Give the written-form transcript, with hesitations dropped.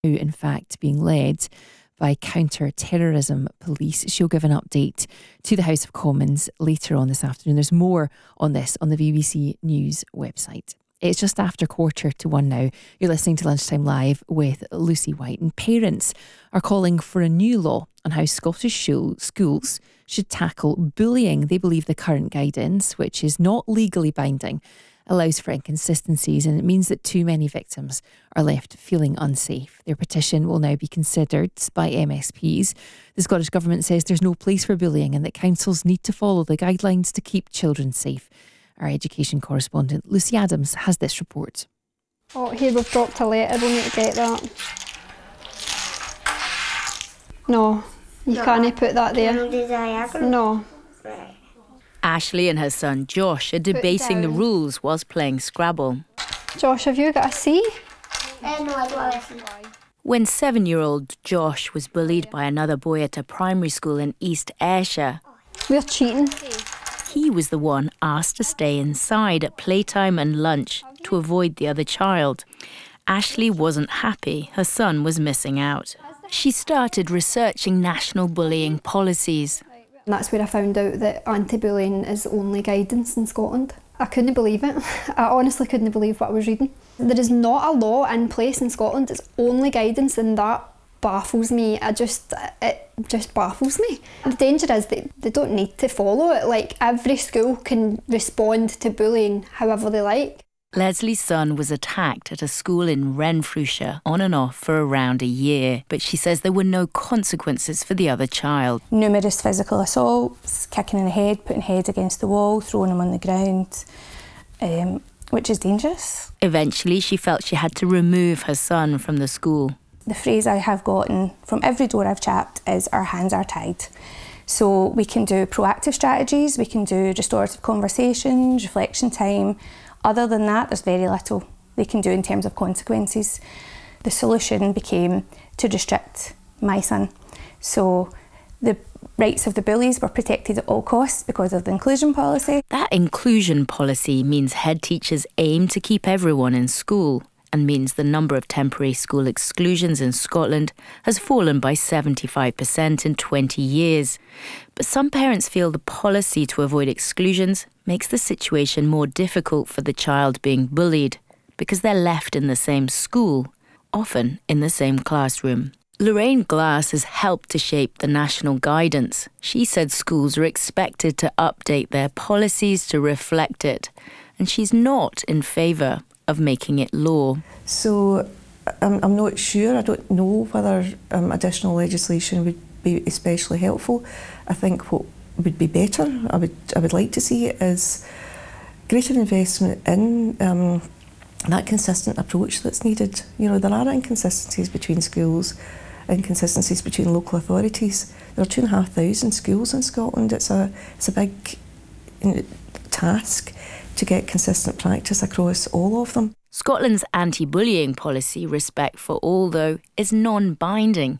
in fact being led by counter-terrorism police. She'll give an update to the House of Commons later on this afternoon. There's more on this on the BBC News website. It's just after 1:15 now. You're listening to Lunchtime Live with Lucy White. And parents are calling for a new law on how Scottish schools should tackle bullying. They believe the current guidance, which is not legally binding, allows for inconsistencies, and it means that too many victims are left feeling unsafe. Their petition will now be considered by MSPs. The Scottish Government says there's no place for bullying and that councils need to follow the guidelines to keep children safe. Our education correspondent Lucy Adams has this report. Oh, here we've dropped a letter, we'll need to get that. No, you can't put that there. No. Ashley and her son Josh are debating the rules whilst playing Scrabble. Josh, have you got a C? No, I don't want a C. When 7-year-old Josh was bullied by another boy at a primary school in East Ayrshire, we're cheating. He was the one asked to stay inside at playtime and lunch to avoid the other child. Ashley wasn't happy her son was missing out. She started researching national bullying policies. And that's where I found out that anti-bullying is the only guidance in Scotland. I couldn't believe it. I honestly couldn't believe what I was reading. There is not a law in place in Scotland, it's only guidance, and that baffles me. It just baffles me. The danger is that they don't need to follow it. Like, every school can respond to bullying however they like. Leslie's son was attacked at a school in Renfrewshire on and off for around a year, but she says there were no consequences for the other child. Numerous physical assaults, kicking in the head, putting head against the wall, throwing him on the ground, which is dangerous. Eventually, she felt she had to remove her son from the school. The phrase I have gotten from every door I've chapped is "our hands are tied." So we can do proactive strategies, we can do restorative conversations, reflection time. Other than that, there's very little they can do in terms of consequences. The solution became to restrict my son. So the rights of the bullies were protected at all costs because of the inclusion policy. That inclusion policy means head teachers aim to keep everyone in school and means the number of temporary school exclusions in Scotland has fallen by 75% in 20 years. But some parents feel the policy to avoid exclusions makes the situation more difficult for the child being bullied because they're left in the same school, often in the same classroom. Lorraine Glass has helped to shape the national guidance. She said schools are expected to update their policies to reflect it, and she's not in favour of making it law. So I'm not sure. I don't know whether additional legislation would be especially helpful. I think what would be better, I would like to see, is greater investment in that consistent approach that's needed. You know, there are inconsistencies between schools, inconsistencies between local authorities. There are 2,500 schools in Scotland. It's a big task to get consistent practice across all of them. Scotland's anti-bullying policy, Respect for All, though, is non-binding.